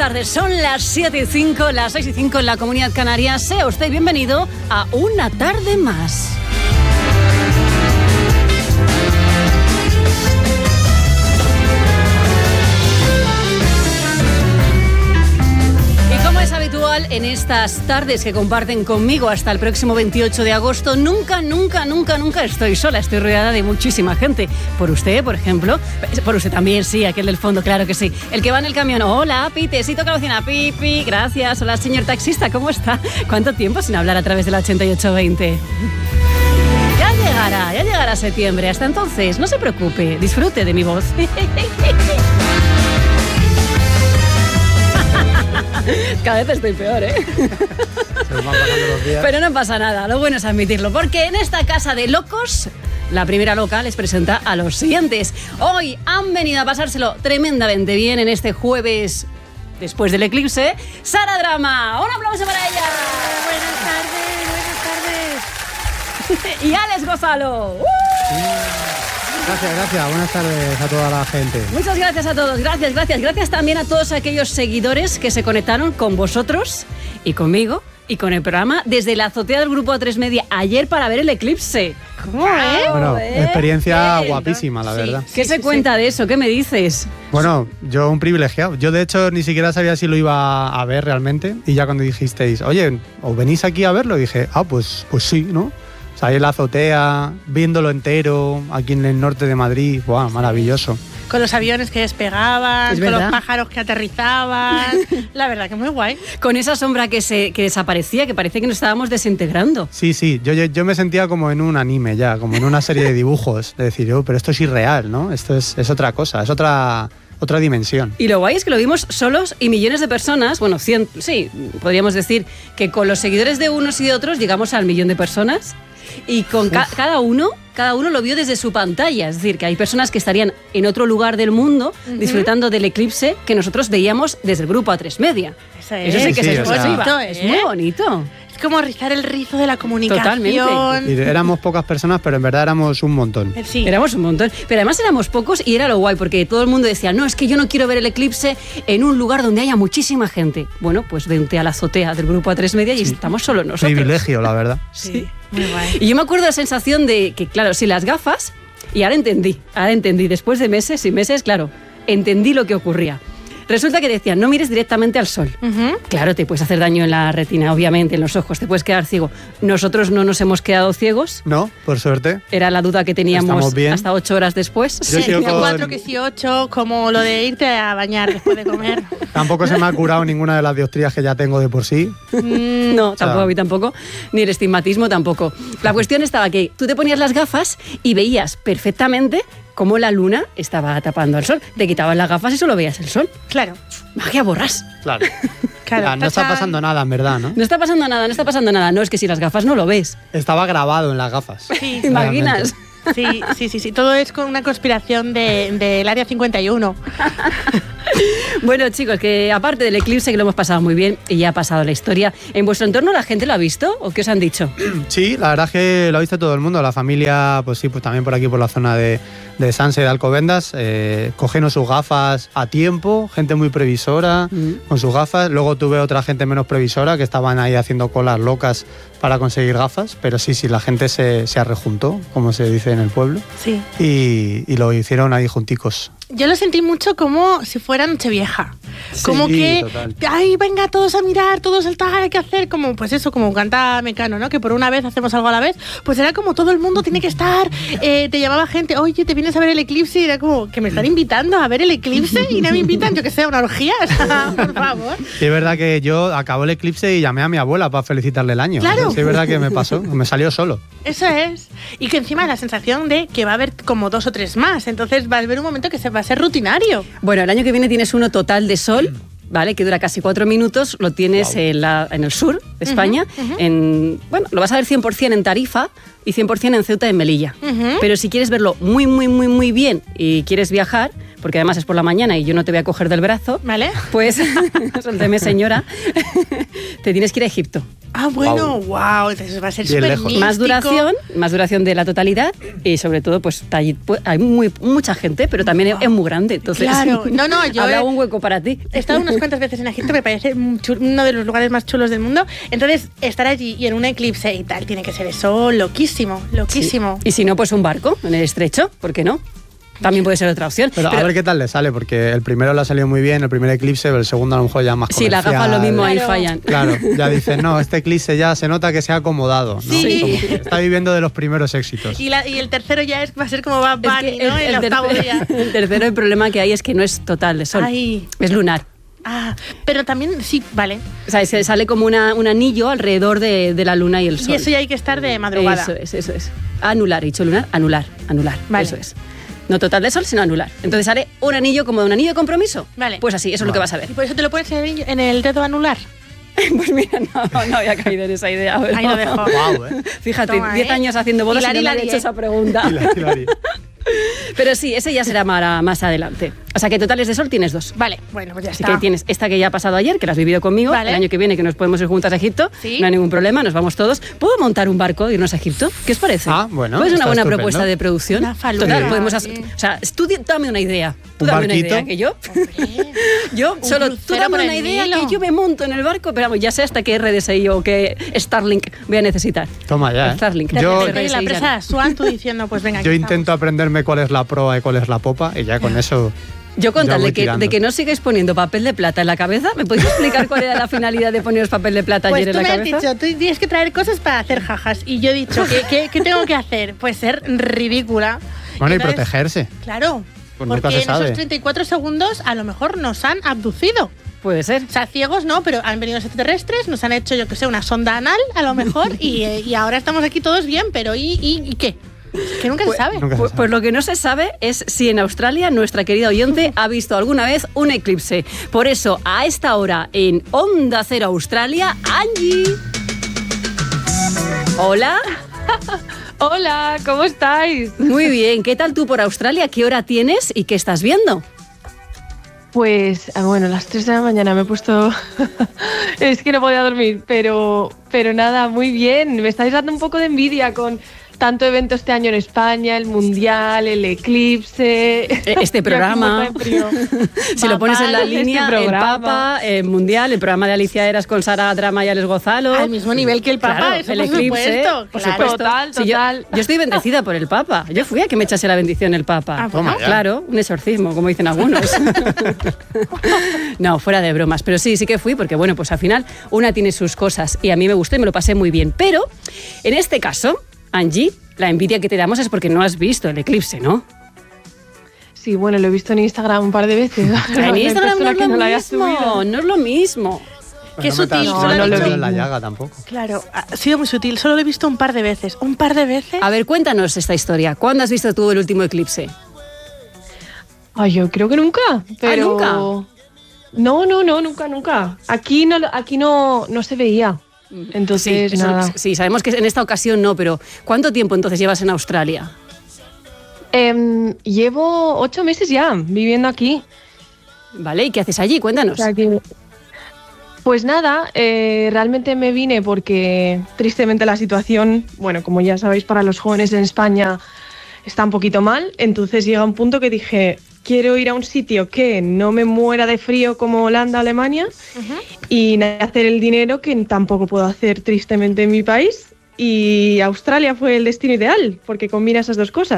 tardes, son las 7:05, las 6:05 en la Comunidad Canaria. Sea usted bienvenido a una tarde más. En estas tardes que comparten conmigo hasta el próximo 28 de agosto, nunca estoy sola, estoy rodeada de muchísima gente. Por usted, por ejemplo, por usted también, sí, aquel del fondo, claro que sí. El que va en el camión, hola, Pite, sí toca la bocina, pipi, gracias, hola señor taxista, ¿cómo está? ¿Cuánto tiempo sin hablar a través de la 8820? Ya llegará septiembre, hasta entonces, no se preocupe, disfrute de mi voz. Cada vez estoy peor, ¿eh? Se nos van pasando los días. Pero no pasa nada, lo bueno es admitirlo, porque en esta casa de locos, la primera loca les presenta a los siguientes. Hoy han venido a pasárselo tremendamente bien en este jueves después del eclipse. Sara Drama, un aplauso para ella. Buenas tardes. Y Alex Gonzalo. Gracias. Buenas tardes a toda la gente. Muchas gracias a todos, gracias. Gracias también a todos aquellos seguidores que se conectaron con vosotros y conmigo y con el programa desde la azotea del Grupo A3 Media ayer para ver el eclipse. ¿Cómo, eh? Bueno, experiencia guapísima, la verdad. ¿Qué se cuenta de eso? ¿Qué me dices? Bueno, yo un privilegiado. Yo, de hecho, ni siquiera sabía si lo iba a ver realmente. Y ya cuando dijisteis, oye, ¿os venís aquí a verlo? Dije, pues sí, ¿no? Ahí en la azotea, viéndolo entero, aquí en el norte de Madrid. ¡Buah, maravilloso! Con los aviones que despegaban, con verdad. los pájaros que aterrizaban. La verdad que muy guay. Con esa sombra que desaparecía, que parecía que nos estábamos desintegrando. Sí, yo me sentía como en un anime ya, como en una serie de dibujos. De decir, pero esto es irreal, ¿no? Esto es otra cosa, es otra dimensión. Y lo guay es que lo vimos solos y millones de personas, bueno, sí, podríamos decir que con los seguidores de unos y de otros llegamos al 1.000.000 de personas. Y con cada uno lo vio desde su pantalla. Es decir, que hay personas que estarían en otro lugar del mundo disfrutando del eclipse que nosotros veíamos desde el Grupo A3 Media. Eso sí que es bonito, Es muy bonito. Es como rizar el rizo de la comunicación. Totalmente. Y éramos pocas personas, pero en verdad éramos un montón. Sí. Éramos un montón. Pero además éramos pocos y era lo guay, porque todo el mundo decía, no, es que yo no quiero ver el eclipse en un lugar donde haya muchísima gente. Bueno, pues vente a la azotea del Grupo A3 Media y estamos solo nosotros. Privilegio, la verdad. Sí, muy guay. Y yo me acuerdo de la sensación de que, claro, si las gafas, y ahora entendí, después de meses y meses, claro, entendí lo que ocurría. Resulta que decían, no mires directamente al sol. Claro, te puedes hacer daño en la retina, obviamente, en los ojos, te puedes quedar ciego. Nosotros no nos hemos quedado ciegos. No, por suerte. Era la duda que teníamos hasta 8 horas después. Yo sigo con... 4 que sí 8, como lo de irte a bañar después de comer. Tampoco se me ha curado ninguna de las dioptrías que ya tengo de por sí. No, tampoco, a mí tampoco. Ni el estigmatismo tampoco. La cuestión estaba que tú te ponías las gafas y veías perfectamente cómo la luna estaba tapando al sol. Te quitabas las gafas y solo veías el sol. Claro. Magia borrás. Claro. No está pasando nada, en verdad, ¿no? No está pasando nada. No, es que si las gafas no lo ves. Estaba grabado en las gafas. Sí, ¿Te imaginas? Sí. Todo es con una conspiración del Área 51. Bueno, chicos, que aparte del eclipse, que lo hemos pasado muy bien y ya ha pasado la historia, ¿en vuestro entorno la gente lo ha visto o qué os han dicho? Sí, la verdad es que lo ha visto todo el mundo. La familia, pues sí, pues también por aquí, por la zona de Sanse, de Alcobendas, cogieron sus gafas a tiempo, gente muy previsora con sus gafas. Luego tuve otra gente menos previsora que estaban ahí haciendo colas locas para conseguir gafas, pero sí, la gente se arrejuntó, como se dice en el pueblo, sí. Y lo hicieron ahí junticos. Yo lo sentí mucho como si fuera Nochevieja. Como que, total. ay, venga, todos a mirar, todos el tal, hay que hacer, como, pues eso, como canta Mecano, ¿no? Que por una vez hacemos algo a la vez. Pues era como todo el mundo tiene que estar, te llamaba gente, oye, ¿te vienes a ver el eclipse? Y era como, que me están invitando a ver el eclipse y no me invitan, yo que sé, a una orgía, o sea, por favor. Sí, es verdad que yo acabó el eclipse y llamé a mi abuela para felicitarle el año. Claro. Sí, es verdad que me pasó, me salió solo. Eso es. Y que encima la sensación de que va a haber como 2 o 3 más, entonces va a haber un momento que se va a ser rutinario. Bueno, el año que viene tienes uno total de sol, ¿vale? Que dura casi 4 minutos, lo tienes en el sur de España. Bueno, lo vas a ver 100% en Tarifa, y 100% en Ceuta y en Melilla. Pero si quieres verlo muy, muy, muy, muy bien y quieres viajar, porque además es por la mañana y yo no te voy a coger del brazo, ¿vale? Pues, suélteme señora, te tienes que ir a Egipto. Ah, bueno, wow, entonces va a ser súper místico. Más duración de la totalidad y sobre todo pues hay mucha gente, pero también es muy grande, entonces claro, no, yo habrá un hueco para ti. He estado unas cuantas veces en Egipto, me parece uno de los lugares más chulos del mundo, entonces estar allí y en un eclipse y tal, tiene que ser eso loquísimo. Sí. Y si no, pues un barco en el estrecho, ¿por qué no? También puede ser otra opción. Pero a ver qué tal le sale, porque el primero le ha salido muy bien, el primer eclipse, pero el segundo a lo mejor ya más comercial. Sí, las gafas lo mismo ahí fallan. Claro, ya dicen, no, este eclipse ya se nota que se ha acomodado, ¿no? Sí. Como que está viviendo de los primeros éxitos. Y el tercero ya va a ser como Bad Bunny, ¿no? El octavo día. El tercero, el problema que hay es que no es total de sol, es lunar. Ah, pero también, sí, vale. O sea, se sale como un anillo alrededor de la luna y el sol. Y eso ya hay que estar de madrugada. Eso es. Anular, he dicho lunar, anular. Vale. Eso es. No total de sol, sino anular. Entonces haré un anillo como de un anillo de compromiso. Vale. Pues así, eso es lo que vas a ver. ¿Y por eso te lo pones en el dedo anular? Pues mira, no había caído en esa idea. Pero... Ahí lo dejo. Wow, Fíjate, 10 años haciendo bodas y no me han hecho esa pregunta. Hilari. Pero sí, ese ya será más adelante. O sea que totales de sol tienes 2. Vale, bueno, pues ya Así está. que tienes esta que ya ha pasado ayer, que la has vivido conmigo. Vale. El año que viene, que nos podemos ir juntas a Egipto. ¿Sí? No hay ningún problema, nos vamos todos. ¿Puedo montar un barco e irnos a Egipto? ¿Qué os parece? Ah, bueno. Pues una buena estupendo. propuesta de producción. Una faluda. Total, podemos Sí. o sea, tú dame una idea. Tú ¿Un dame una barquito? idea que yo. Hombre, Yo un solo tú crucero dame por una el idea Nilo. que yo me monto en el barco, pero vamos, ya sé hasta qué RDSI o qué Starlink voy a necesitar. Toma ya, Starlink. De Yo- repente la empresa Swan, tú diciendo, pues venga, aquí Yo estamos. intento aprenderme cuál es la proa y cuál es la popa y ya con eso... Yo con Ya tal voy de tirando. que no sigáis poniendo papel de plata en la cabeza, ¿me podéis explicar cuál era la finalidad de poneros papel de plata Pues ayer en tú la me has cabeza? dicho, tú tienes que traer cosas para hacer jajas. Y yo he dicho, ¿qué tengo que hacer? Pues ser ridícula. Bueno, y Entonces, protegerse. Claro, Pues nunca porque se en sabe. esos 34 segundos a lo mejor nos han abducido. Puede ser. O sea, ciegos no, pero han venido extraterrestres, nos han hecho, yo que sé, una sonda anal a lo mejor y ahora estamos aquí todos bien, pero ¿y qué? Que nunca se sabe. Nunca se Pues, sabe. pues lo que no se sabe es si en Australia nuestra querida oyente ha visto alguna vez un eclipse. Por eso, a esta hora en Onda Cero Australia, Angie. Hola. Hola, ¿cómo estáis? Muy bien. ¿Qué tal tú por Australia? ¿Qué hora tienes y qué estás viendo? Pues, bueno, a las 3 de la mañana me he puesto... es que no podía dormir, pero nada, muy bien. Me estáis dando un poco de envidia con tanto evento este año en España, el Mundial, el eclipse... Este programa, si lo pones en la línea, el Papa, el Mundial, el programa de Alicia Eras con Sara Drama y Alex Gonzalo. Al mismo nivel que el Papa, Claro, eso el por eclipse, supuesto. por Claro. supuesto. Total, Sí, total. yo estoy bendecida por el Papa. Yo fui a que me echase la bendición el Papa. Ah, bueno. Toma ya. Claro, un exorcismo, como dicen algunos. No, fuera de bromas. Pero sí que fui porque, bueno, pues al final una tiene sus cosas y a mí me gustó y me lo pasé muy bien. Pero, en este caso, Angie, la envidia que te damos es porque no has visto el eclipse, ¿no? Sí, bueno, lo he visto en Instagram un par de veces. En Instagram no Persona es que lo la haya mismo, subido. no es lo mismo. Qué no metas sutil, solo el lo dedo vi. en la llaga tampoco. Claro, ha sido muy sutil, solo lo he visto un par de veces. ¿Un par de veces? A ver, cuéntanos esta historia. ¿Cuándo has visto tú el último eclipse? Ay, yo creo que nunca, pero... ¿nunca? No, nunca. Aquí no se veía. Entonces, eso- nada. sí, sabemos que en esta ocasión no, pero ¿cuánto tiempo entonces llevas en Australia? Llevo 8 meses ya viviendo aquí. ¿Vale? ¿Y qué haces allí? Cuéntanos. O sea que, pues nada, realmente me vine porque tristemente la situación, bueno, como ya sabéis, para los jóvenes en España está un poquito mal. Entonces llega un punto que dije, quiero ir a un sitio que no me muera de frío como Holanda, Alemania, y hacer el dinero que tampoco puedo hacer tristemente en mi país. Y Australia fue el destino ideal porque combina esas dos cosas.